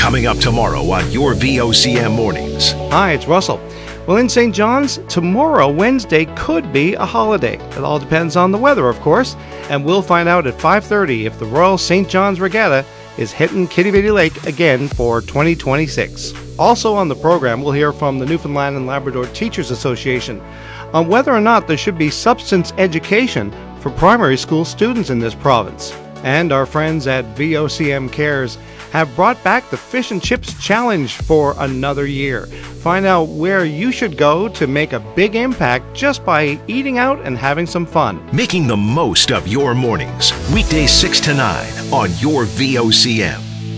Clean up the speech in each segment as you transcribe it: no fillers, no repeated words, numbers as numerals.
Coming up tomorrow on your VOCM Mornings. Hi, it's Russell. Well, in St. John's, tomorrow, Wednesday, could be a holiday. It all depends on the weather, of course, and we'll find out at 5:30 if the Royal St. John's Regatta is hitting Kitty Bitty Lake again for 2026. Also on the program, we'll hear from the Newfoundland and Labrador Teachers Association on whether or not there should be substance education for primary school students in this province. And our friends at VOCM Cares have brought back the Fish and Chips Challenge for another year. Find out where you should go to make a big impact just by eating out and having some fun. Making the most of your mornings. Weekdays 6 to 9 on your VOCM.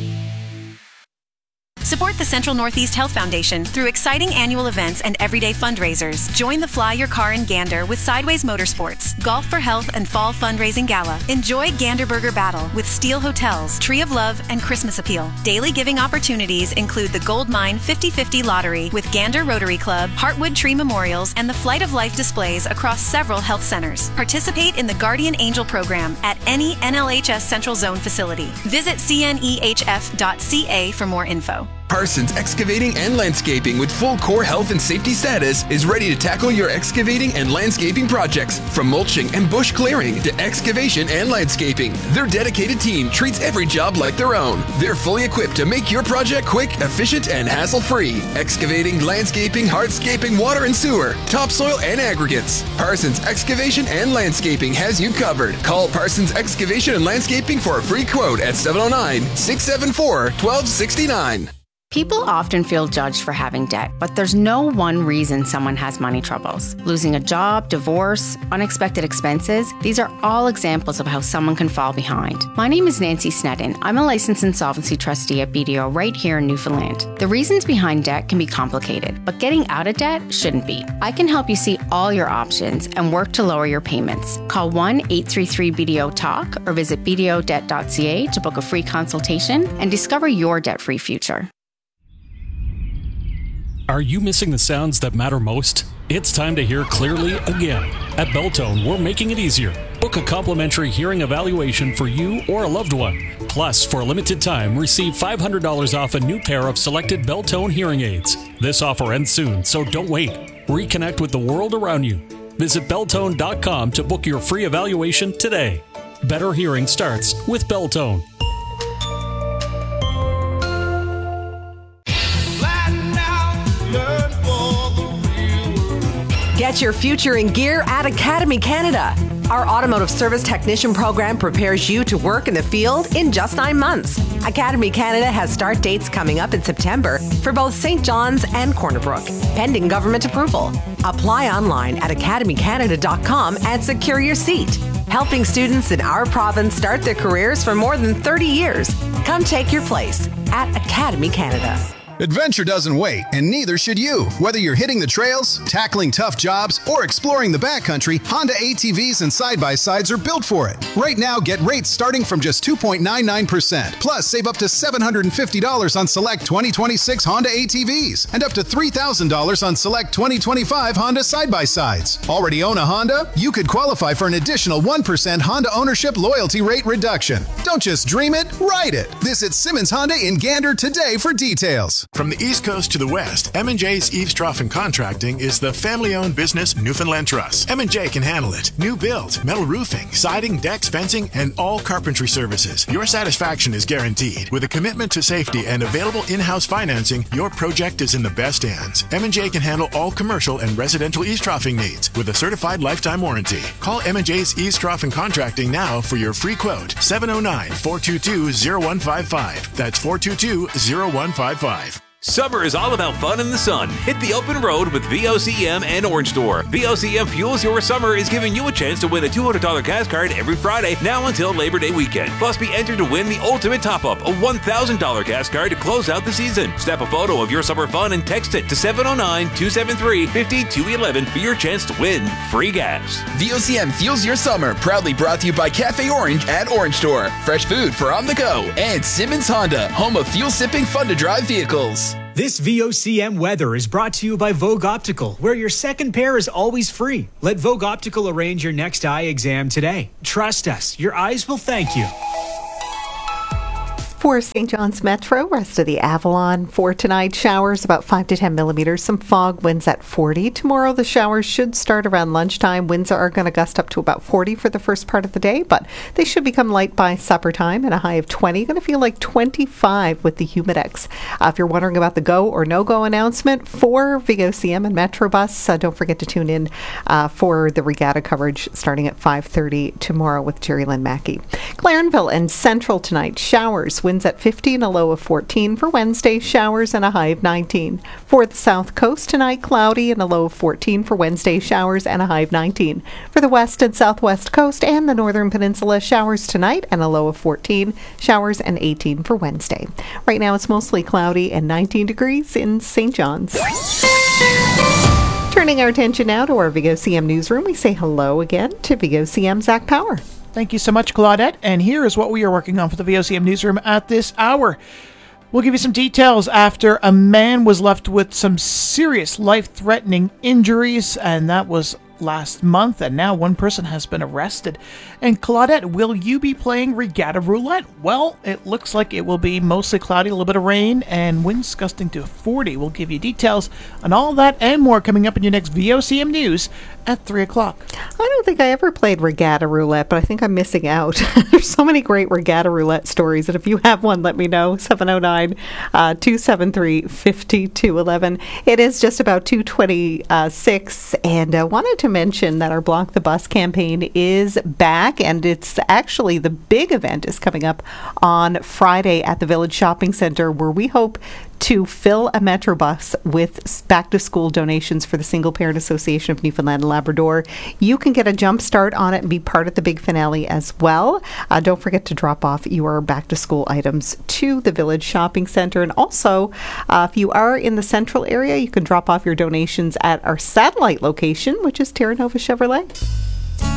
Support the Central Northeast Health Foundation through exciting annual events and everyday fundraisers. Join the Fly Your Car in Gander with Sideways Motorsports, Golf for Health and Fall Fundraising Gala. Enjoy Gander Burger Battle with Steel Hotels, Tree of Love, and Christmas Appeal. Daily giving opportunities include the Gold Mine 50/50 Lottery with Gander Rotary Club, Heartwood Tree Memorials, and the Flight of Life displays across several health centers. Participate in the Guardian Angel program at any NLHS Central Zone facility. Visit cnehf.ca for more info. Parsons Excavating and Landscaping with full core health and safety status is ready to tackle your excavating and landscaping projects. From mulching and bush clearing to excavation and landscaping, their dedicated team treats every job like their own. They're fully equipped to make your project quick, efficient, and hassle-free. Excavating, landscaping, hardscaping, water and sewer, topsoil and aggregates. Parsons Excavation and Landscaping has you covered. Call Parsons Excavation and Landscaping for a free quote at 709-674-1269. People often feel judged for having debt, but there's no one reason someone has money troubles. Losing a job, divorce, unexpected expenses, these are all examples of how someone can fall behind. My name is Nancy Snedden. I'm a licensed insolvency trustee at BDO right here in Newfoundland. The reasons behind debt can be complicated, but getting out of debt shouldn't be. I can help you see all your options and work to lower your payments. Call 1-833-BDO-TALK or visit bdodebt.ca to book a free consultation and discover your debt-free future. Are you missing the sounds that matter most? It's time to hear clearly again. At Belltone, we're making it easier. Book a complimentary hearing evaluation for you or a loved one. Plus, for a limited time, receive $500 off a new pair of selected Belltone hearing aids. This offer ends soon, so don't wait. Reconnect with the world around you. Visit Belltone.com to book your free evaluation today. Better hearing starts with Belltone. Get your future in gear at Academy Canada. Our automotive service technician program prepares you to work in the field in just 9 months. Academy Canada has start dates coming up in September for both St. John's and Corner Brook, pending government approval. Apply online at academycanada.com and secure your seat. Helping students in our province start their careers for more than 30 years. Come take your place at Academy Canada. Adventure doesn't wait, and neither should you. Whether you're hitting the trails, tackling tough jobs, or exploring the backcountry, Honda ATVs and side-by-sides are built for it. Right now, get rates starting from just 2.99%. Plus, save up to $750 on select 2026 Honda ATVs and up to $3,000 on select 2025 Honda side-by-sides. Already own a Honda? You could qualify for an additional 1% Honda ownership loyalty rate reduction. Don't just dream it, ride it. Visit Simmons Honda in Gander today for details. From the East Coast to the West, M&J's Eaves Trough and Contracting is the family-owned business Newfoundland Trust. M&J can handle it. New build, metal roofing, siding, decks, fencing, and all carpentry services. Your satisfaction is guaranteed. With a commitment to safety and available in-house financing, your project is in the best hands. M&J can handle all commercial and residential eaves troughing needs with a certified lifetime warranty. Call M&J's Eaves Trough and Contracting now for your free quote. 709-422-0155. That's 422-0155. Summer is all about fun in the sun. Hit the open road with VOCM and Orange Store. VOCM Fuels Your Summer is giving you a chance to win a $200 gas card every Friday now until Labor Day weekend. Plus, be entered to win the ultimate top-up, a $1,000 gas card to close out the season. Snap a photo of your summer fun and text it to 709-273-5211 for your chance to win free gas. VOCM Fuels Your Summer, proudly brought to you by Cafe Orange at Orange Store. Fresh food for on the go. And Simmons Honda, home of fuel-sipping, fun-to-drive vehicles. This VOCM weather is brought to you by Vogue Optical, where your second pair is always free. Let Vogue Optical arrange your next eye exam today. Trust us, your eyes will thank you. For St. John's Metro, rest of the Avalon. For tonight, showers about 5 to 10 millimeters. Some fog, winds at 40. Tomorrow, the showers should start around lunchtime. Winds are going to gust up to about 40 for the first part of the day, but they should become light by supper time and a high of 20. Going to feel like 25 with the Humidex. If you're wondering about the go or no-go announcement for VOCM and Metrobus, don't forget to tune in for the regatta coverage starting at 5:30 tomorrow with Jerry Lynn Mackey. Clarenville and Central tonight, showers. Winds at 15, a low of 14. For Wednesday, showers and a high of 19. For the South Coast tonight, cloudy and a low of 14. For Wednesday, showers and a high of 19. For the West and Southwest Coast and the Northern Peninsula, showers tonight and a low of 14. Showers and 18 for Wednesday. Right now, it's mostly cloudy and 19 degrees in St. John's. Turning our attention now to our VOCM newsroom, we say hello again to VOCM Zach Power. Thank you so much, Claudette. And here is what we are working on for the VOCM newsroom at this hour. We'll give you some details after a man was left with some serious life-threatening injuries, and that was last month, and now one person has been arrested. And Claudette, will you be playing Regatta Roulette? Well, it looks like it will be mostly cloudy, a little bit of rain, and winds gusting to 40. We'll give you details on all that and more coming up in your next VOCM News at 3 o'clock. I don't think I ever played Regatta Roulette, but I think I'm missing out. There's so many great Regatta Roulette stories, and if you have one, let me know. 709-273-5211. It is just about 2:26, and I wanted to mention that our Block the Bus campaign is back, and it's actually the big event is coming up on Friday at the Village Shopping Centre, where we hope to fill a Metrobus with back-to-school donations for the Single Parent Association of Newfoundland and Labrador. You can get a jump start on it and be part of the big finale as well. Don't forget to drop off your back-to-school items to the Village Shopping Centre. And also, if you are in the central area, you can drop off your donations at our satellite location, which is Terra Nova Chevrolet.